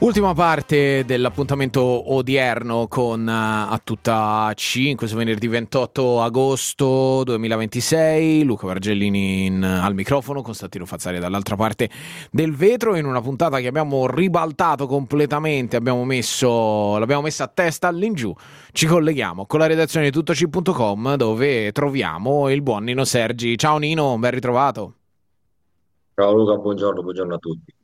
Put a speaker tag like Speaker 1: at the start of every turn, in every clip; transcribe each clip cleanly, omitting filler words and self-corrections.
Speaker 1: Ultima parte dell'appuntamento odierno con A Tutta C, questo venerdì 28 agosto 2026. Luca Vergellini al microfono, Costantino Fazzari dall'altra parte del vetro, in una puntata che abbiamo ribaltato completamente, l'abbiamo messa a testa all'ingiù. Ci colleghiamo con la redazione di tuttoc.com, dove troviamo il buon Nino Sergi. Ciao Nino, ben ritrovato.
Speaker 2: Ciao Luca, buongiorno a tutti.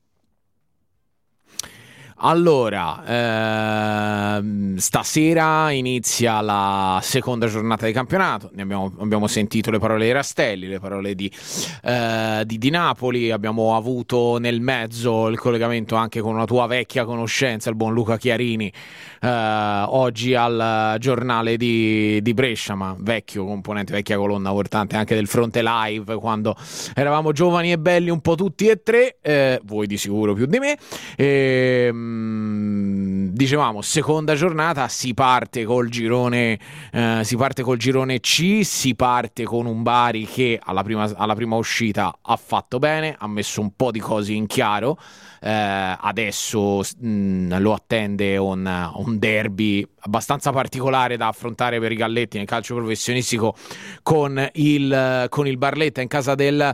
Speaker 1: Allora, stasera inizia la seconda giornata di campionato. Abbiamo sentito le parole di Rastelli, le parole di Napoli. Abbiamo avuto nel mezzo il collegamento anche con una tua vecchia conoscenza, il buon Luca Chiarini, oggi al giornale di Brescia, ma vecchio componente, vecchia colonna portante anche del Fronte Live, quando eravamo giovani e belli un po' tutti e tre, voi di sicuro più di me. Dicevamo, seconda giornata, si parte col girone C, si parte con un Bari che alla prima uscita ha fatto bene, ha messo un po' di cose in chiaro. Adesso lo attende un derby abbastanza particolare da affrontare per i Galletti nel calcio professionistico con il Barletta in casa del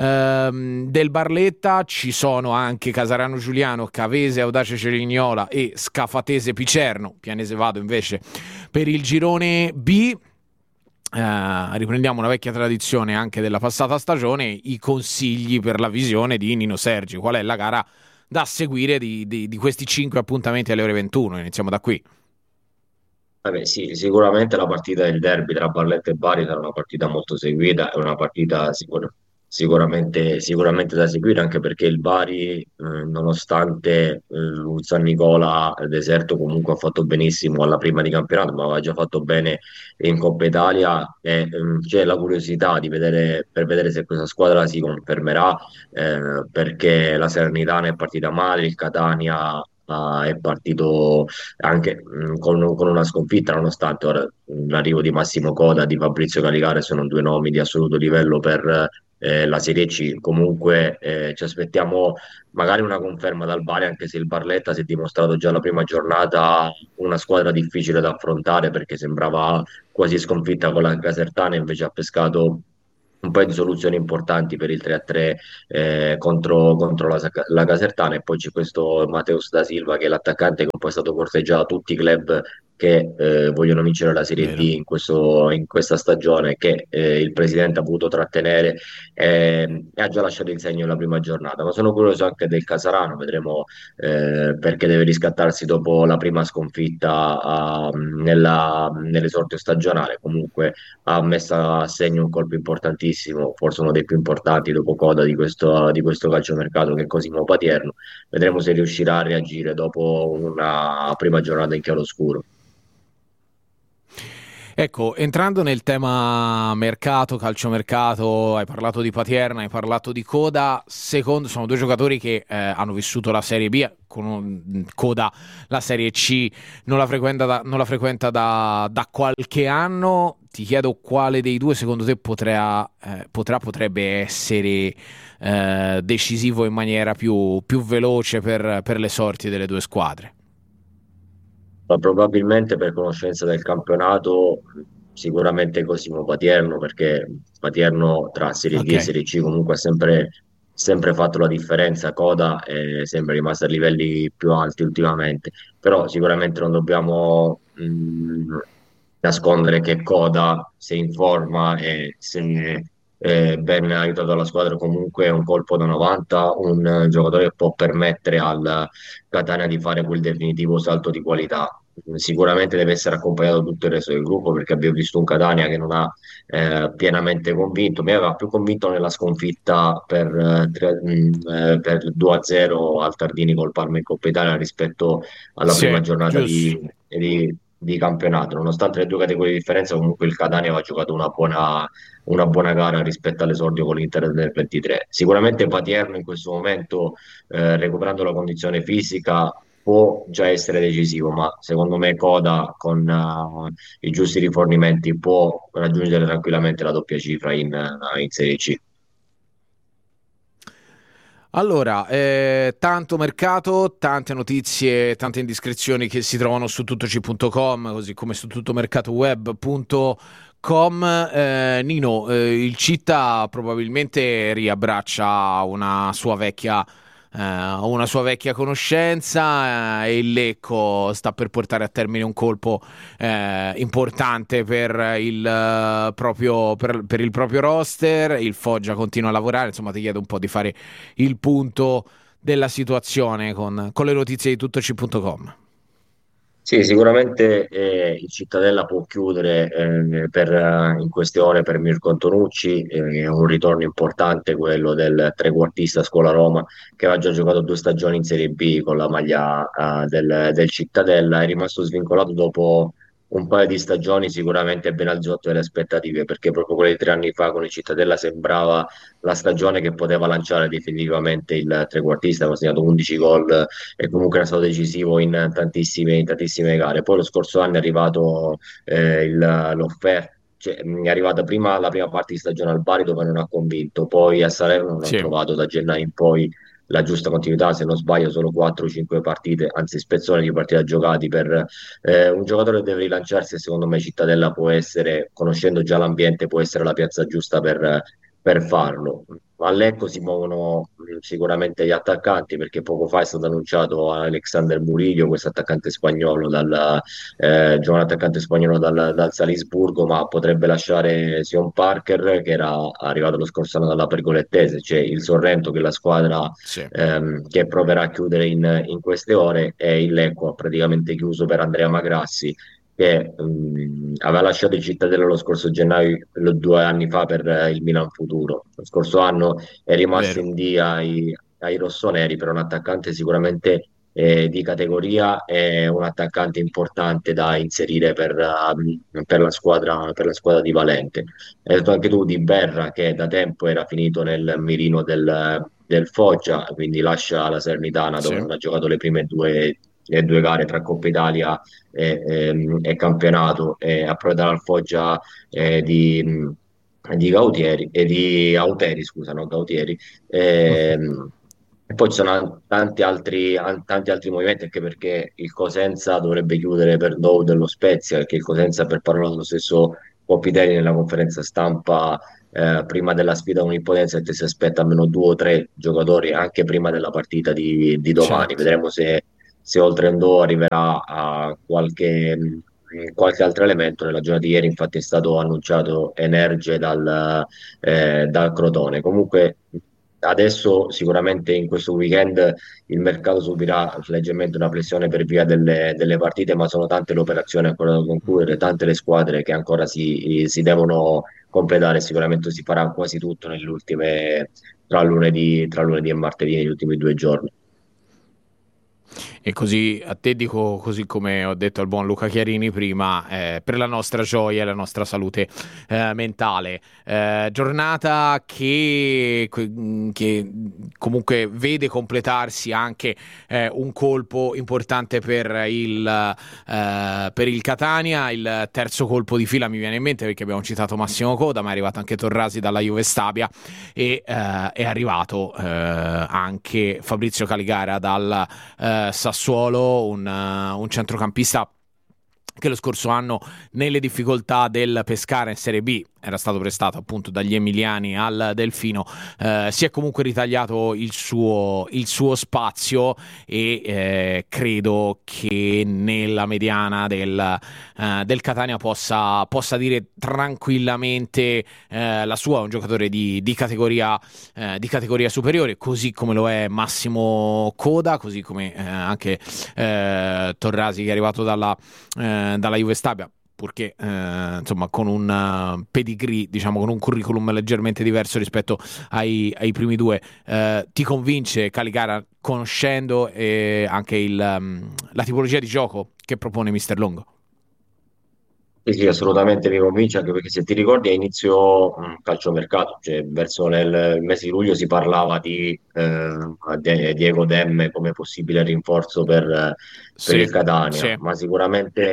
Speaker 1: Barletta. Ci sono anche Casarano Giuliano, Cavese Audace Cerignola e Scafatese Picerno. Pianese Vado invece per il girone B. Riprendiamo una vecchia tradizione anche della passata stagione, i consigli per la visione di Nino Sergi. Qual è la gara da seguire di questi 5 appuntamenti alle ore 21? Iniziamo da qui.
Speaker 2: Vabbè, sì, sicuramente la partita del derby tra Barletta e Bari sarà una partita molto seguita, è una partita sicuramente da seguire, anche perché il Bari, nonostante un San Nicola deserto, comunque ha fatto benissimo alla prima di campionato, ma aveva già fatto bene in Coppa Italia e c'è la curiosità per vedere se questa squadra si confermerà, perché la Salernitana è partita male, il Catania è partito anche con una sconfitta, nonostante ora l'arrivo di Massimo Coda e di Fabrizio Caligare sono due nomi di assoluto livello per la Serie C. Comunque ci aspettiamo magari una conferma dal Bari, anche se il Barletta si è dimostrato già la prima giornata una squadra difficile da affrontare, perché sembrava quasi sconfitta con la Casertana, invece ha pescato un paio di soluzioni importanti per il 3-3 contro la Casertana. E poi c'è questo Mateus da Silva, che è l'attaccante, che poi è stato corteggiato da tutti i club che vogliono vincere la Serie D
Speaker 1: Vero.
Speaker 2: in questa stagione, che il presidente ha voluto trattenere, e ha già lasciato il segno nella prima giornata. Ma sono curioso anche del Casarano, vedremo, perché deve riscattarsi dopo la prima sconfitta nell'esordio stagionale. Comunque ha messo a segno un colpo importantissimo, forse uno dei più importanti dopo Coda di questo calciomercato, che è Cosimo Patierno. Vedremo se riuscirà a reagire dopo una prima giornata in chiaroscuro.
Speaker 1: Ecco, entrando nel tema mercato, calciomercato, hai parlato di Paterna, hai parlato di Coda. Secondo, sono due giocatori che hanno vissuto la Serie B, Coda la Serie C non la frequenta da qualche anno. Ti chiedo quale dei due secondo te potrebbe essere decisivo in maniera più veloce per le sorti delle due squadre.
Speaker 2: Ma probabilmente, per conoscenza del campionato, sicuramente Cosimo Patierno, perché Patierno tra Serie D
Speaker 1: Ok.
Speaker 2: e Serie C comunque ha sempre fatto la differenza. Coda è sempre rimasto a livelli più alti ultimamente, però sicuramente non dobbiamo nascondere che Coda, se in forma e se ben aiutato dalla squadra, comunque è un colpo da 90, un giocatore che può permettere al Catania di fare quel definitivo salto di qualità. Sicuramente deve essere accompagnato da tutto il resto del gruppo, perché abbiamo visto un Catania che non ha pienamente convinto. Mi aveva più convinto nella sconfitta per 2-0 al Tardini col Parma in Coppa Italia, rispetto alla
Speaker 1: Sì,
Speaker 2: prima giornata
Speaker 1: giusto.
Speaker 2: di campionato. Nonostante le due categorie di differenza, comunque il Catania aveva giocato una buona gara rispetto all'esordio con l'Inter del 23. Sicuramente Patierno in questo momento, recuperando la condizione fisica, può già essere decisivo, ma secondo me Coda, con i giusti rifornimenti, può raggiungere tranquillamente la doppia cifra in Serie C.
Speaker 1: Allora, tanto mercato, tante notizie, tante indiscrezioni che si trovano su tuttoci.com, così come su tuttomercatoweb.com. Nino, il Città probabilmente riabbraccia una sua vecchia conoscenza, e il Lecco sta per portare a termine un colpo importante per per il proprio roster. Il Foggia continua a lavorare, insomma ti chiedo un po' di fare il punto della situazione con le notizie di tuttoci.com.
Speaker 2: Sì, sicuramente il Cittadella può chiudere in queste ore per Mirko Antonucci, è un ritorno importante quello del trequartista Scuola Roma che aveva già giocato 2 stagioni in Serie B con la maglia del Cittadella, è rimasto svincolato dopo un paio di stagioni sicuramente ben al di sotto delle aspettative, perché proprio quelle di 3 anni fa con il Cittadella sembrava la stagione che poteva lanciare definitivamente il trequartista, aveva segnato 11 gol e comunque era stato decisivo in tantissime gare. Poi lo scorso anno è arrivato l'offerta. Cioè, è arrivata prima la prima parte di stagione al Bari dove non ha convinto, poi a Salerno non ha
Speaker 1: Sì,
Speaker 2: trovato da gennaio in poi la giusta continuità, se non sbaglio solo 4-5 partite, anzi spezzoni di partite giocati per un giocatore che deve rilanciarsi e secondo me Cittadella può essere, conoscendo già l'ambiente, può essere la piazza giusta per farlo. A Lecco si muovono sicuramente gli attaccanti perché poco fa è stato annunciato Alexander Murillo, questo attaccante spagnolo giovane attaccante spagnolo dal Salisburgo, ma potrebbe lasciare Sion Parker che era arrivato lo scorso anno dalla Pergolettese, cioè il Sorrento che è la squadra
Speaker 1: sì,
Speaker 2: che proverà a chiudere in queste ore, e il Lecco ha praticamente chiuso per Andrea Magrassi che aveva lasciato il Cittadella lo scorso gennaio, 2 anni fa per il Milan Futuro. Lo scorso anno è rimasto
Speaker 1: vero.
Speaker 2: in D ai rossoneri per un attaccante sicuramente di categoria e un attaccante importante da inserire per la squadra di Valente. Hai detto anche tu di Berra che da tempo era finito nel mirino del Foggia, quindi lascia la Salernitana dove
Speaker 1: Sì.
Speaker 2: non ha giocato le due gare tra Coppa Italia e campionato, e approderà al Foggia di Gautieri e di Auteri, scusa, no, Gautieri. E poi ci sono tanti altri movimenti, anche perché il Cosenza dovrebbe chiudere per Dow dello Spezia, perché il Cosenza, per parola dello stesso Coppitelli nella conferenza stampa prima della sfida con il Potenza, si aspetta almeno 2 o 3 giocatori anche prima della partita di domani.
Speaker 1: Certo.
Speaker 2: Vedremo se oltre Endo arriverà a qualche altro elemento. Nella giornata di ieri infatti è stato annunciato Energe dal Crotone. Comunque adesso sicuramente in questo weekend il mercato subirà leggermente una pressione per via delle partite, ma sono tante le operazioni ancora da concludere, tante le squadre che ancora si devono completare. Sicuramente si farà quasi tutto nelle ultime, tra lunedì e martedì, negli ultimi 2 giorni.
Speaker 1: E così a te dico, così come ho detto al buon Luca Chiarini prima, per la nostra gioia e la nostra salute mentale. Giornata che comunque vede completarsi anche un colpo importante per il Catania, il terzo colpo di fila mi viene in mente perché abbiamo citato Massimo Coda, ma è arrivato anche Torrasi dalla Juve Stabia e è arrivato anche Fabrizio Caligara dal Sassuolo, un centrocampista che lo scorso anno nelle difficoltà del Pescara in Serie B era stato prestato appunto dagli emiliani al Delfino, si è comunque ritagliato il suo spazio e credo che nella mediana del Catania possa dire tranquillamente la sua. È un giocatore di categoria superiore, così come lo è Massimo Coda, così come anche Torrasi che è arrivato dalla Juve Stabia, purché insomma con un pedigree, diciamo con un curriculum leggermente diverso rispetto ai primi due. Ti convince Caligara conoscendo anche la tipologia di gioco che propone Mister Longo?
Speaker 2: Sì, sì, assolutamente mi convince, anche perché se ti ricordi a inizio calciomercato, cioè verso il mese di luglio si parlava di Diego Demme come possibile rinforzo per
Speaker 1: Sì,
Speaker 2: il Catania,
Speaker 1: sì,
Speaker 2: ma sicuramente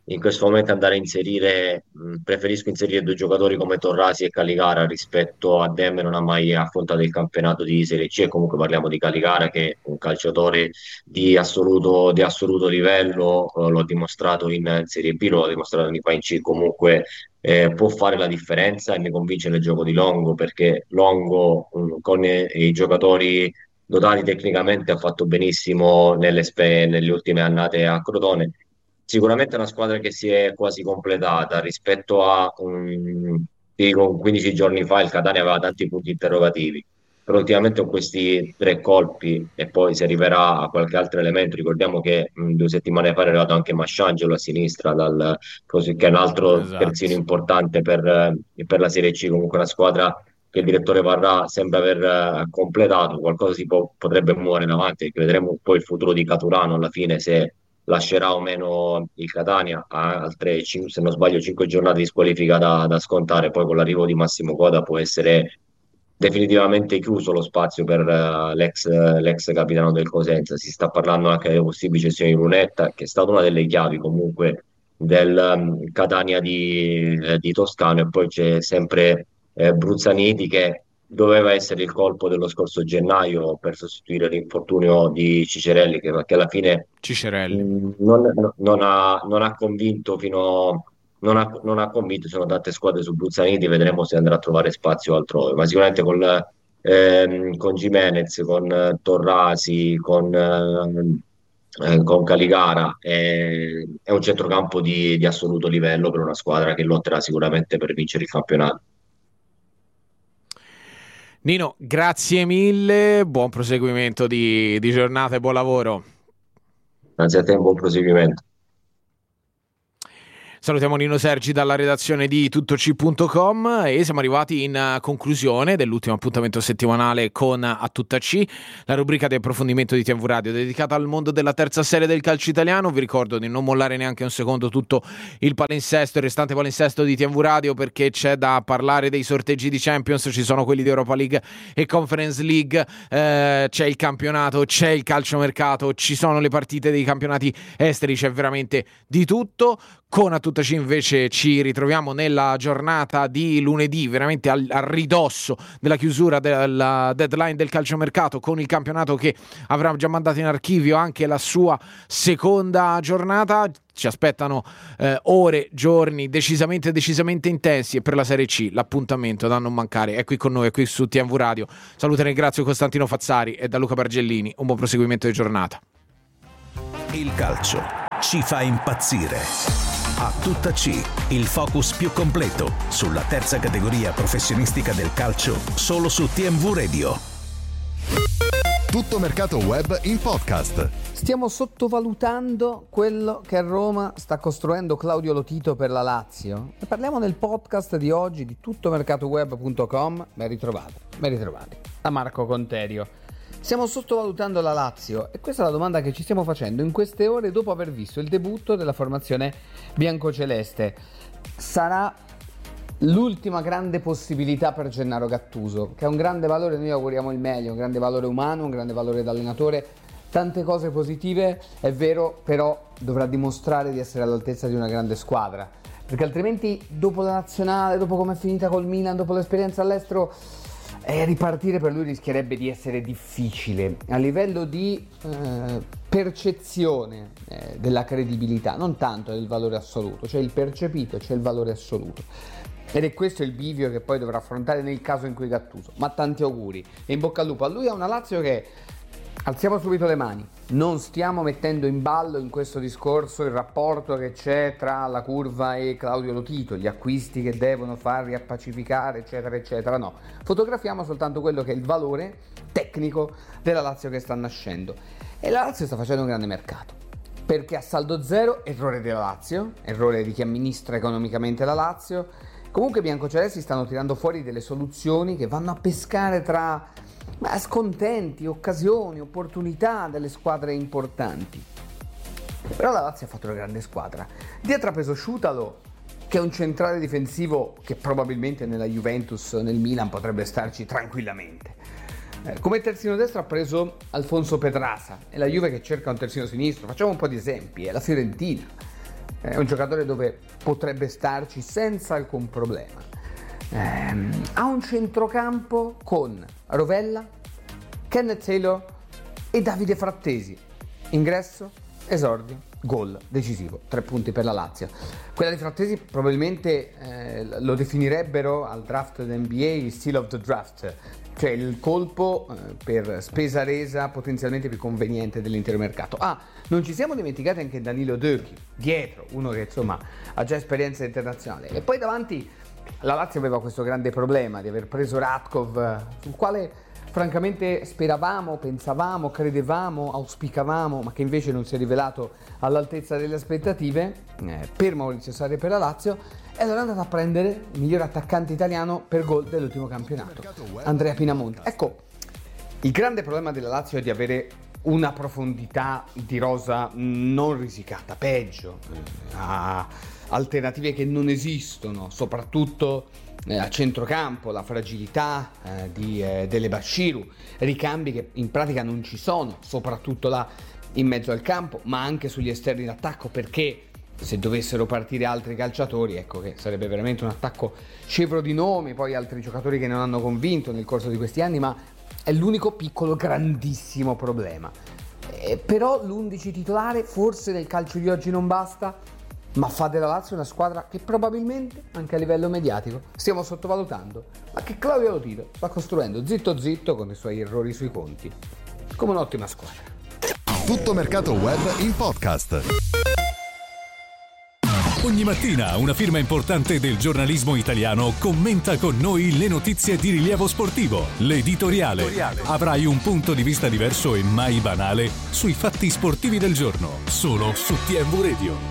Speaker 2: in questo momento andare a inserire, preferisco inserire due giocatori come Torrasi e Caligara rispetto a Demme non ha mai affrontato il campionato di Serie C, e comunque parliamo di Caligara che è un calciatore di assoluto livello, l'ho dimostrato in Serie B, l'ho dimostrato in C, comunque può fare la differenza, e mi convince nel gioco di Longo, perché Longo con i giocatori dotati tecnicamente ha fatto benissimo nelle ultime annate a Crotone. Sicuramente è una squadra che si è quasi completata rispetto a ti dico, 15 giorni fa il Catania aveva tanti punti interrogativi, però ultimamente con questi tre colpi e poi si arriverà a qualche altro elemento. Ricordiamo che 2 settimane fa è arrivato anche Masciangelo a sinistra, così che è un altro terzino
Speaker 1: Esatto.
Speaker 2: importante per la Serie C. Comunque una squadra che il direttore Varrà sembra aver completato, qualcosa potrebbe muovere in avanti, che vedremo poi il futuro di Caturano alla fine, se lascerà o meno il Catania. Ha altre, se non sbaglio, 5 giornate di squalifica da scontare, poi con l'arrivo di Massimo Coda può essere definitivamente chiuso lo spazio per l'ex capitano del Cosenza. Si sta parlando anche delle possibili cessioni di Lunetta, che è stata una delle chiavi comunque del Catania di Toscano, e poi c'è sempre Bruzzaniti, che doveva essere il colpo dello scorso gennaio per sostituire l'infortunio di Cicerelli, che alla fine
Speaker 1: Cicerelli.
Speaker 2: non ha convinto non ha convinto. Sono tante squadre su Bruzzaniti, vedremo se andrà a trovare spazio altrove, ma sicuramente con Gimenez, con Torrasi, con Caligara è un centrocampo di assoluto livello per una squadra che lotterà sicuramente per vincere il campionato.
Speaker 1: Nino, grazie mille, buon proseguimento di giornata e buon lavoro.
Speaker 2: Grazie a te, buon proseguimento.
Speaker 1: Salutiamo Nino Sergi dalla redazione di tuttoc.com e siamo arrivati in conclusione dell'ultimo appuntamento settimanale con A Tutta C, la rubrica di approfondimento di TNV Radio dedicata al mondo della terza serie del calcio italiano. Vi ricordo di non mollare neanche un secondo tutto il palinsesto, il restante palinsesto di TNV Radio, perché c'è da parlare dei sorteggi di Champions, ci sono quelli di Europa League e Conference League, c'è il campionato, c'è il calciomercato, ci sono le partite dei campionati esteri, c'è veramente di tutto. Con A Tutta C invece ci ritroviamo nella giornata di lunedì, veramente al ridosso della chiusura della deadline del calciomercato, con il campionato che avrà già mandato in archivio anche la sua seconda giornata. Ci aspettano ore, giorni decisamente intensi, e per la Serie C l'appuntamento da non mancare è qui con noi, è qui su TNV Radio. Saluto e ringrazio Costantino Fazzari e da Luca Bargellini un buon proseguimento di giornata.
Speaker 3: Il calcio ci fa impazzire. A Tutta C, il focus più completo sulla terza categoria professionistica del calcio, solo su TNV Radio.
Speaker 4: Tutto mercato web in podcast.
Speaker 5: Stiamo sottovalutando quello che a Roma sta costruendo Claudio Lotito per la Lazio. Ne parliamo nel podcast di oggi di tuttomercatoweb.com. Ben ritrovati da Marco Conterio. Stiamo sottovalutando la Lazio, e questa è la domanda che ci stiamo facendo in queste ore dopo aver visto il debutto della formazione biancoceleste. Sarà l'ultima grande possibilità per Gennaro Gattuso, che ha un grande valore, noi auguriamo il meglio, un grande valore umano, un grande valore da allenatore, tante cose positive, è vero, però dovrà dimostrare di essere all'altezza di una grande squadra, perché altrimenti dopo la nazionale, dopo come è finita col Milan, dopo l'esperienza all'estero, ripartire per lui rischierebbe di essere difficile a livello di percezione della credibilità, non tanto del valore assoluto, c'è il percepito, c'è il valore assoluto, ed è questo il bivio che poi dovrà affrontare nel caso in cui Gattuso. Ma tanti auguri e in bocca al lupo a lui, a una Lazio che, alziamo subito le mani, non stiamo mettendo in ballo in questo discorso il rapporto che c'è tra la curva e Claudio Lotito, gli acquisti che devono far riappacificare, eccetera eccetera, no, fotografiamo soltanto quello che è il valore tecnico della Lazio che sta nascendo, e la Lazio sta facendo un grande mercato, perché a saldo zero, errore della Lazio, errore di chi amministra economicamente la Lazio. Comunque i biancocelesti stanno tirando fuori delle soluzioni che vanno a pescare tra scontenti, occasioni, opportunità delle squadre importanti. Però la Lazio ha fatto una grande squadra. Dietro ha preso Sciutalo, che è un centrale difensivo che probabilmente nella Juventus, nel Milan potrebbe starci tranquillamente. Come terzino destro ha preso Alfonso Pedrasa, è la Juve che cerca un terzino sinistro. Facciamo un po' di esempi, è la Fiorentina. è un giocatore dove potrebbe starci senza alcun problema. Ha un centrocampo con Rovella, Kenneth Taylor e Davide Frattesi. Ingresso, esordio, gol decisivo, 3 punti per la Lazio. Quella di Frattesi probabilmente lo definirebbero al draft dell'NBA il steal of the draft, cioè il colpo per spesa resa potenzialmente più conveniente dell'intero mercato. Non ci siamo dimenticati anche Danilo Döki dietro, uno che insomma ha già esperienza internazionale, e poi davanti la Lazio aveva questo grande problema di aver preso Radkov, sul quale francamente speravamo, pensavamo, credevamo, auspicavamo, ma che invece non si è rivelato all'altezza delle aspettative per Maurizio Sarri e per la Lazio, e allora è andato a prendere il miglior attaccante italiano per gol dell'ultimo campionato, Andrea Pinamonti. Ecco, il grande problema della Lazio è di avere una profondità di rosa non risicata, peggio, alternative che non esistono, soprattutto a centrocampo, la fragilità delle Bashiru, ricambi che in pratica non ci sono, soprattutto là in mezzo al campo, ma anche sugli esterni d'attacco, perché se dovessero partire altri calciatori, ecco che sarebbe veramente un attacco scevro di nomi, poi altri giocatori che non hanno convinto nel corso di questi anni, ma è l'unico piccolo grandissimo problema. Però l'11 titolare forse nel calcio di oggi non basta, ma fa della Lazio una squadra che probabilmente anche a livello mediatico stiamo sottovalutando, ma che Claudio Lotito sta costruendo zitto zitto con i suoi errori sui conti come un'ottima squadra.
Speaker 4: Tutto mercato web in podcast.
Speaker 3: Ogni mattina una firma importante del giornalismo italiano commenta con noi le notizie di rilievo sportivo. L'editoriale. Avrai un punto di vista diverso e mai banale sui fatti sportivi del giorno, solo su TMV Radio.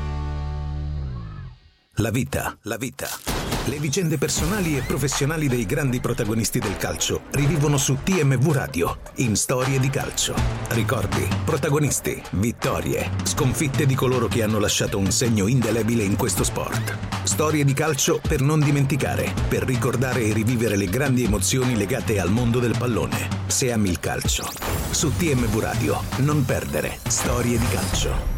Speaker 3: La vita. Le vicende personali e professionali dei grandi protagonisti del calcio rivivono su TMV Radio in Storie di Calcio. Ricordi, protagonisti, vittorie, sconfitte di coloro che hanno lasciato un segno indelebile in questo sport. Storie di calcio per non dimenticare, per ricordare e rivivere le grandi emozioni legate al mondo del pallone. Se ami il calcio, su TMV Radio non perdere Storie di Calcio.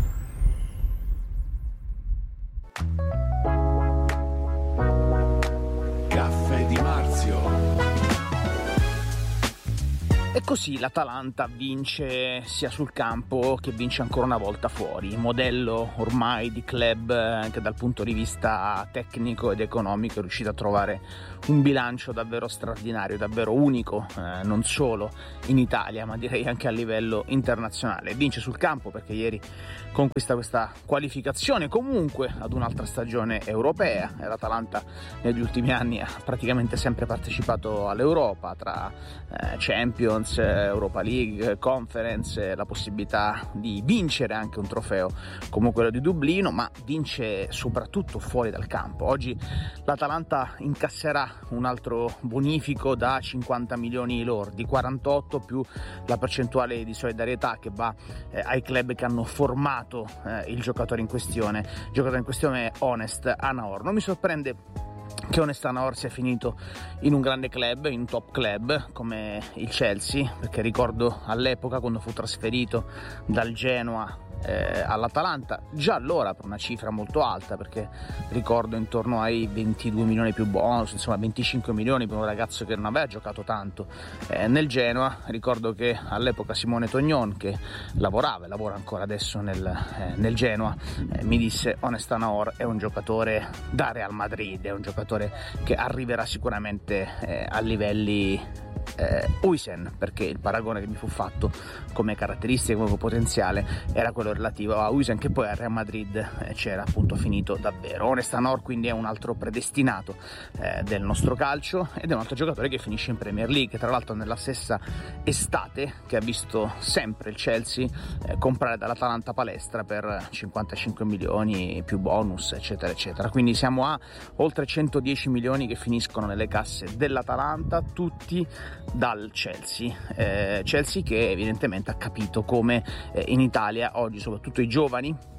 Speaker 1: E così l'Atalanta vince sia sul campo che vince ancora una volta fuori, modello ormai di club anche dal punto di vista tecnico ed economico, è riuscito a trovare un bilancio davvero straordinario, davvero unico, non solo in Italia ma direi anche a livello internazionale. Vince sul campo perché ieri conquista questa qualificazione comunque ad un'altra stagione europea, e l'Atalanta negli ultimi anni ha praticamente sempre partecipato all'Europa, tra Champions, Europa League, Conference, la possibilità di vincere anche un trofeo come quello di Dublino, ma vince soprattutto fuori dal campo. Oggi l'Atalanta incasserà un altro bonifico da 50 milioni lordi, 48 più la percentuale di solidarietà che va ai club che hanno formato il giocatore in questione. Il giocatore in questione è Honest Anaor. Non mi sorprende che Honest Anaor sia finito in un grande club, in un top club come il Chelsea, perché ricordo all'epoca quando fu trasferito dal Genoa all'Atalanta, già allora per una cifra molto alta, perché ricordo intorno ai 22 milioni più bonus, insomma 25 milioni per un ragazzo che non aveva giocato tanto nel Genoa. Ricordo che all'epoca Simone Tognon, che lavora ancora adesso nel Genoa, mi disse: Honest Anaor è un giocatore da Real Madrid, è un giocatore che arriverà sicuramente a livelli Huijsen, perché il paragone che mi fu fatto come caratteristiche, come potenziale era quello relativo a Huijsen, che poi a Real Madrid c'era appunto finito davvero. Honest Anaor quindi è un altro predestinato del nostro calcio, ed è un altro giocatore che finisce in Premier League, tra l'altro nella stessa estate che ha visto sempre il Chelsea comprare dall'Atalanta Palestra per 55 milioni più bonus eccetera eccetera, quindi siamo a oltre 110 milioni che finiscono nelle casse dell'Atalanta, tutti dal Chelsea che evidentemente ha capito come in Italia oggi soprattutto i giovani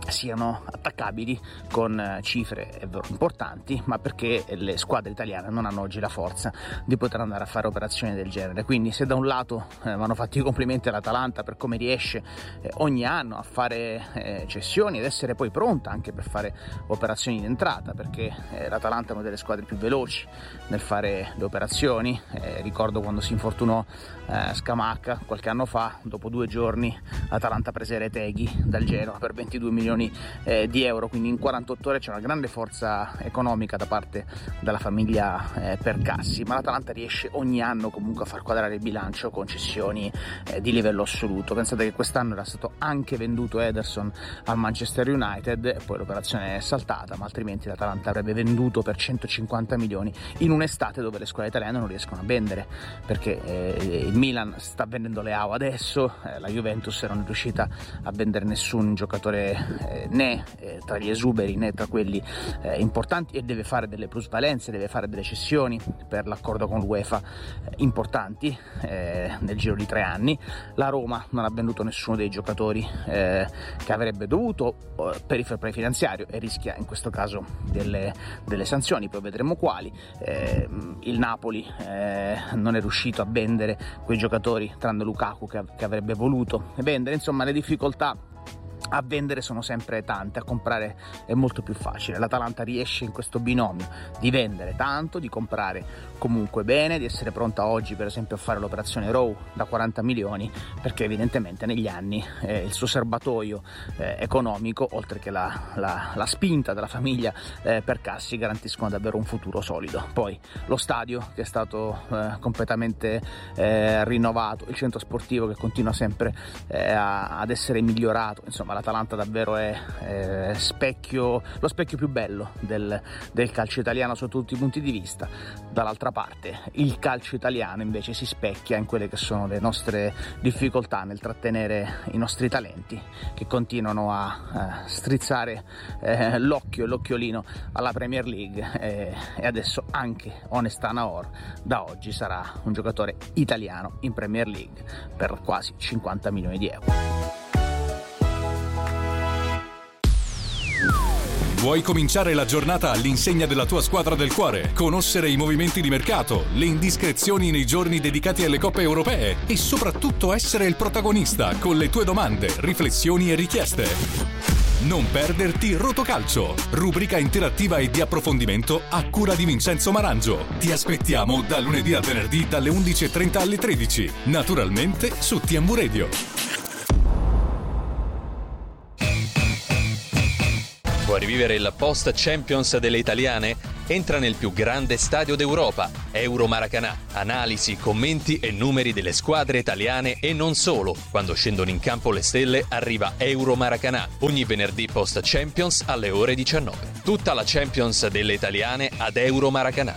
Speaker 6: siano attaccabili con cifre importanti, ma perché le squadre italiane non hanno oggi la forza di poter andare a fare operazioni del genere. Quindi se da un lato vanno fatti i complimenti all'Atalanta per come riesce ogni anno a fare cessioni ed essere poi pronta anche per fare operazioni in entrata, perché l'Atalanta è una delle squadre più veloci nel fare le operazioni. Ricordo quando si infortunò Scamacca qualche anno fa, dopo 2 giorni l'Atalanta prese Retegui dal Genoa per 22 milioni di euro, quindi in 48 ore c'è una grande forza economica da parte della famiglia Percassi, ma l'Atalanta riesce ogni anno comunque a far quadrare il bilancio con cessioni di livello assoluto. Pensate che quest'anno era stato anche venduto Ederson al Manchester United, poi l'operazione è saltata, ma altrimenti l'Atalanta avrebbe venduto per 150 milioni in un'estate dove le squadre italiane non riescono a vendere, perché il Milan sta vendendo Leao adesso, la Juventus non è riuscita a vendere nessun giocatore né tra gli esuberi né tra quelli importanti, e deve fare delle plusvalenze, deve fare delle cessioni per l'accordo con l'UEFA importanti nel giro di 3 anni. La Roma non ha venduto nessuno dei giocatori che avrebbe dovuto per il fair play finanziario e rischia in questo caso delle sanzioni, poi vedremo quali. Il Napoli non è riuscito a vendere quei giocatori tranne Lukaku che avrebbe voluto vendere. Insomma, le difficoltà a vendere sono sempre tante, a comprare è molto più facile. L'Atalanta riesce in questo binomio di vendere tanto, di comprare comunque bene, di essere pronta oggi per esempio a fare l'operazione Rowe da 40 milioni, perché evidentemente negli anni il suo serbatoio economico, oltre che la spinta della famiglia Percassi, garantiscono davvero un futuro solido. Poi lo stadio che è stato completamente rinnovato, il centro sportivo che continua sempre ad essere migliorato, insomma l'Atalanta davvero è lo specchio più bello del calcio italiano sotto tutti i punti di vista. Dall'altra parte il calcio italiano invece si specchia in quelle che sono le nostre difficoltà nel trattenere i nostri talenti, che continuano a strizzare l'occhiolino alla Premier League, e adesso anche Onesta Naor da oggi sarà un giocatore italiano in Premier League per quasi 50 milioni di euro.
Speaker 7: Vuoi cominciare la giornata all'insegna della tua squadra del cuore? Conoscere i movimenti di mercato, le indiscrezioni nei giorni dedicati alle coppe europee e soprattutto essere il protagonista con le tue domande, riflessioni e richieste. Non perderti Rotocalcio, rubrica interattiva e di approfondimento a cura di Vincenzo Marangio. Ti aspettiamo da lunedì a venerdì dalle 11:30 alle 13, naturalmente su TMV Radio.
Speaker 8: Vuoi rivivere il post Champions delle italiane? Entra nel più grande stadio d'Europa, Euromaracanà. Analisi, commenti e numeri delle squadre italiane e non solo. Quando scendono in campo le stelle arriva Euromaracanà, ogni venerdì post Champions alle ore 19. Tutta la Champions delle italiane ad Euromaracanà.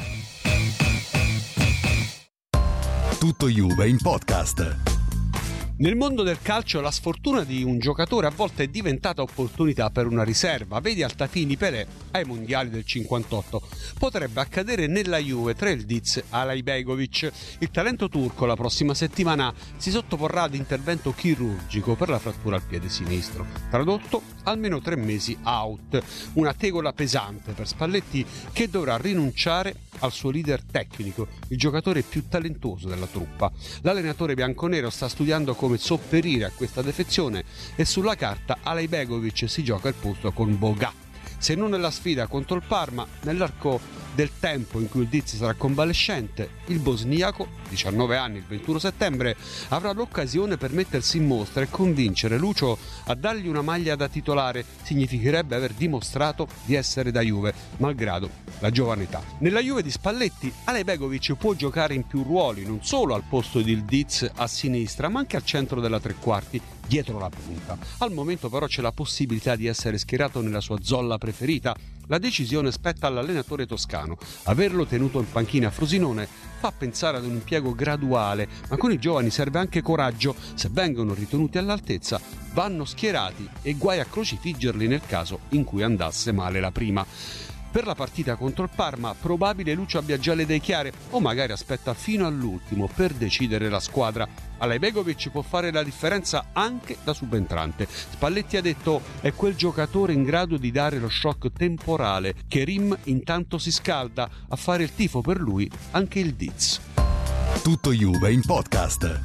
Speaker 4: Tutto Juve in podcast.
Speaker 9: Nel mondo del calcio la sfortuna di un giocatore a volte è diventata opportunità per una riserva. Vedi Altatini Pelé ai mondiali del 58. Potrebbe accadere nella Juve tra il Diz e Alaibegovic. Il talento turco la prossima settimana si sottoporrà ad intervento chirurgico per la frattura al piede sinistro. Tradotto, almeno 3 mesi out. Una tegola pesante per Spalletti, che dovrà rinunciare al suo leader tecnico, il giocatore più talentuoso della truppa. L'allenatore bianconero sta studiando come sopperire a questa defezione e sulla carta Alaibegovic si gioca il posto con Boga. Se non nella sfida contro il Parma, nell'arco del tempo in cui il Diz sarà convalescente, il bosniaco, 19 anni, il 21 settembre, avrà l'occasione per mettersi in mostra e convincere Lucio a dargli una maglia da titolare. Significherebbe aver dimostrato di essere da Juve, malgrado la giovane età. Nella Juve di Spalletti, Alaibegovic può giocare in più ruoli, non solo al posto di Diz a sinistra, ma anche al centro della tre quarti, dietro la punta. Al momento però c'è la possibilità di essere schierato nella sua zolla preferita. La decisione spetta all'allenatore toscano. Averlo tenuto in panchina a Frosinone fa pensare ad un impiego graduale, ma con i giovani serve anche coraggio. Se vengono ritenuti all'altezza, vanno schierati e guai a crocifiggerli nel caso in cui andasse male la prima. Per la partita contro il Parma, probabile Lucio abbia già le idee chiare o magari aspetta fino all'ultimo per decidere la squadra. Alajbegovic può fare la differenza anche da subentrante. Spalletti ha detto: è quel giocatore in grado di dare lo shock temporale. Kerim intanto si scalda, a fare il tifo per lui anche il Diz.
Speaker 4: Tutto Juve in podcast.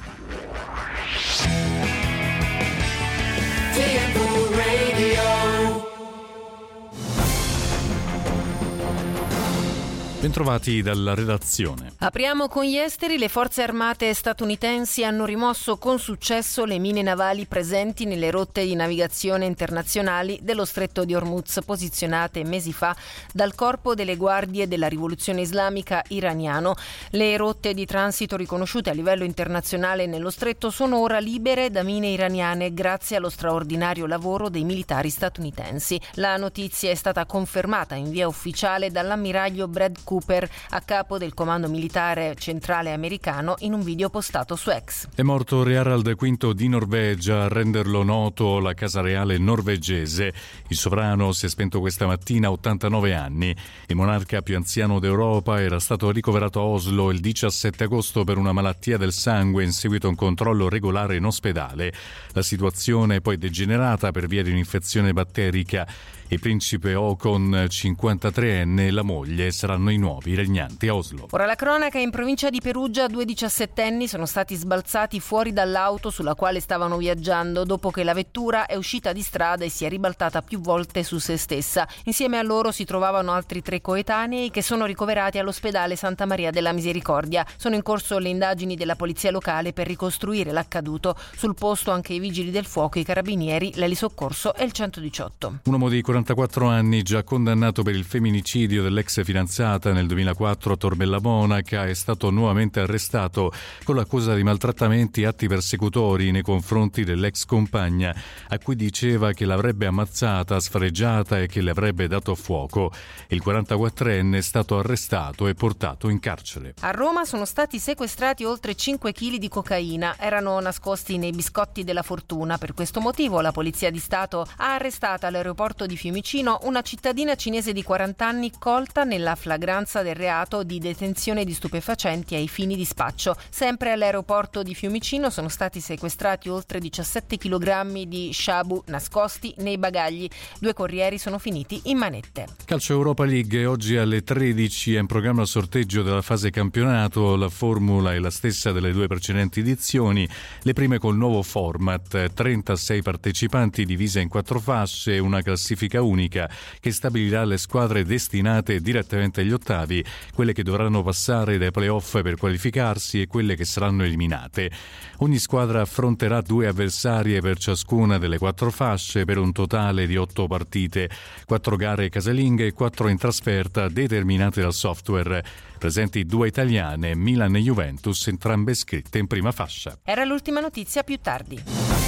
Speaker 10: Bentrovati dalla redazione.
Speaker 11: Apriamo con gli esteri. Le forze armate statunitensi hanno rimosso con successo le mine navali presenti nelle rotte di navigazione internazionali dello Stretto di Hormuz, posizionate mesi fa dal Corpo delle Guardie della Rivoluzione Islamica iraniano. Le rotte di transito riconosciute a livello internazionale nello Stretto sono ora libere da mine iraniane grazie allo straordinario lavoro dei militari statunitensi. La notizia è stata confermata in via ufficiale dall'ammiraglio Brad Cooper, a capo del comando militare centrale americano, in un video postato su X.
Speaker 10: È morto Re Harald V di Norvegia, a renderlo noto la casa reale norvegese. Il sovrano si è spento questa mattina a 89 anni. Il monarca più anziano d'Europa era stato ricoverato a Oslo il 17 agosto per una malattia del sangue in seguito a un controllo regolare in ospedale. La situazione è poi degenerata per via di un'infezione batterica. Il principe Håkon, 53enne, e la moglie saranno i nuovi regnanti a Oslo.
Speaker 11: Ora la cronaca: in provincia di Perugia 2 diciassettenni sono stati sbalzati fuori dall'auto sulla quale stavano viaggiando dopo che la vettura è uscita di strada e si è ribaltata più volte su se stessa. Insieme a loro si trovavano altri 3 coetanei che sono ricoverati all'ospedale Santa Maria della Misericordia. Sono in corso le indagini della polizia locale per ricostruire l'accaduto. Sul posto anche i vigili del fuoco, i carabinieri, l'elisoccorso e il 118.
Speaker 10: Un uomo di 44 anni, già condannato per il femminicidio dell'ex fidanzata nel 2004 a Torbella Monaca, è stato nuovamente arrestato con l'accusa di maltrattamenti e atti persecutori nei confronti dell'ex compagna, a cui diceva che l'avrebbe ammazzata, sfregiata e che le avrebbe dato fuoco. Il 44enne è stato arrestato e portato in carcere.
Speaker 11: A Roma sono stati sequestrati oltre 5 kg di cocaina. Erano nascosti nei biscotti della fortuna. Per questo motivo la Polizia di Stato ha arrestato all'aeroporto di Fiumicino una cittadina cinese di 40 anni colta nella flagranza del reato di detenzione di stupefacenti ai fini di spaccio. Sempre all'aeroporto di Fiumicino sono stati sequestrati oltre 17 kg di shabu nascosti nei bagagli. 2 corrieri sono finiti in manette.
Speaker 10: Calcio Europa League. Oggi alle 13 è in programma il sorteggio della fase campionato. La formula è la stessa delle 2 precedenti edizioni, le prime col nuovo format: 36 partecipanti divise in 4 fasce, una classifica unica che stabilirà le squadre destinate direttamente agli ottavi, quelle che dovranno passare dai playoff per qualificarsi e quelle che saranno eliminate. Ogni squadra affronterà 2 avversarie per ciascuna delle 4 fasce per un totale di 8 partite, 4 gare casalinghe e 4 in trasferta determinate dal software. Presenti 2 italiane, Milan e Juventus, entrambe scritte in prima fascia.
Speaker 11: Era l'ultima notizia, più tardi.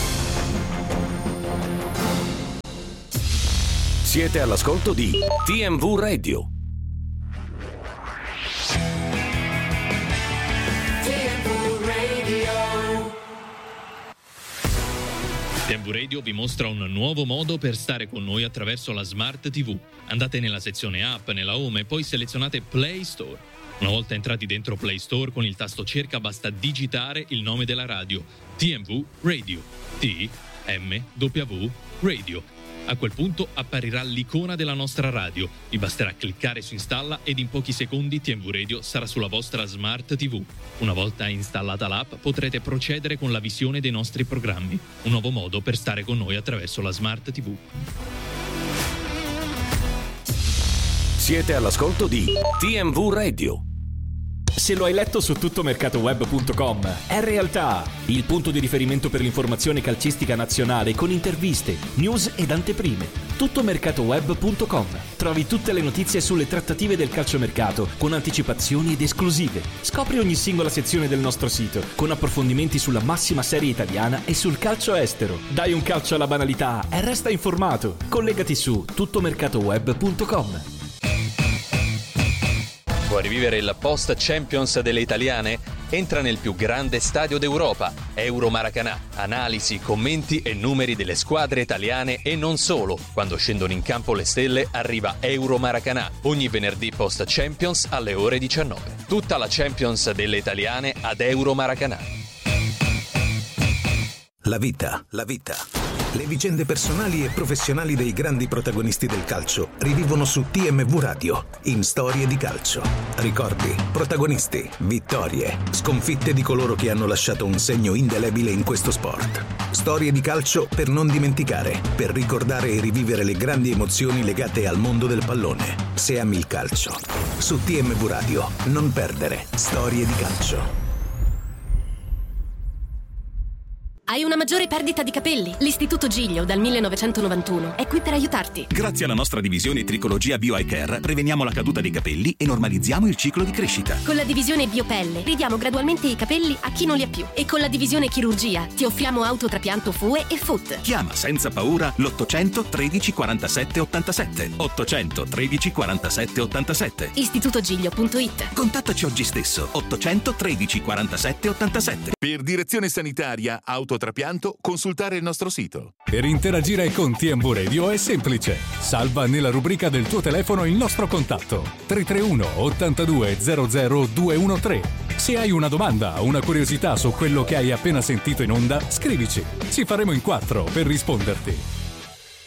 Speaker 3: Siete all'ascolto di TMV Radio.
Speaker 12: TMV Radio vi mostra un nuovo modo per stare con noi attraverso la Smart TV. Andate nella sezione app, nella home e poi selezionate Play Store. Una volta entrati dentro Play Store, con il tasto cerca basta digitare il nome della radio: TMV Radio. TMW Radio. A quel punto apparirà l'icona della nostra radio. Vi basterà cliccare su installa ed in pochi secondi TMV Radio sarà sulla vostra Smart TV. Una volta installata l'app potrete procedere con la visione dei nostri programmi. Un nuovo modo per stare con noi attraverso la Smart TV.
Speaker 3: Siete all'ascolto di TMV Radio.
Speaker 13: Se lo hai letto su tuttomercatoweb.com, è realtà! Il punto di riferimento per l'informazione calcistica nazionale con interviste, news ed anteprime. Tuttomercatoweb.com. Trovi tutte le notizie sulle trattative del calciomercato con anticipazioni ed esclusive. Scopri ogni singola sezione del nostro sito con approfondimenti sulla massima serie italiana e sul calcio estero. Dai un calcio alla banalità e resta informato. Collegati su tuttomercatoweb.com.
Speaker 8: Vuoi rivivere il post Champions delle italiane? Entra nel più grande stadio d'Europa, Euro Maracanà. Analisi, commenti e numeri delle squadre italiane e non solo. Quando scendono in campo le stelle arriva Euro Maracanà, ogni venerdì post Champions alle ore 19. Tutta la Champions delle italiane ad Euro Maracanà.
Speaker 3: La vita. Le vicende personali e professionali dei grandi protagonisti del calcio rivivono su TMV Radio, in Storie di Calcio. Ricordi, protagonisti, vittorie, sconfitte di coloro che hanno lasciato un segno indelebile in questo sport. Storie di calcio per non dimenticare, per ricordare e rivivere le grandi emozioni legate al mondo del pallone. Se ami il calcio. Su TMV Radio, non perdere Storie di Calcio.
Speaker 14: Hai una maggiore perdita di capelli? L'Istituto Giglio dal 1991 è qui per aiutarti.
Speaker 15: Grazie alla nostra divisione Tricologia Bio Eye Care preveniamo la caduta dei capelli e normalizziamo il ciclo di crescita.
Speaker 14: Con la divisione Biopelle ridiamo gradualmente i capelli a chi non li ha più. E con la divisione Chirurgia ti offriamo autotrapianto FUE e FUT.
Speaker 15: Chiama senza paura l'800 13 47 87. 800 13 47 87.
Speaker 14: Istitutogiglio.it.
Speaker 15: Contattaci oggi stesso. 800 13 47 87.
Speaker 16: Per direzione sanitaria autotrapianto, consultare il nostro sito.
Speaker 10: Per interagire con TMV Radio è semplice. Salva nella rubrica del tuo telefono il nostro contatto 331 82 00 213. Se hai una domanda o una curiosità su quello che hai appena sentito in onda, scrivici. Ci faremo in 4 per risponderti.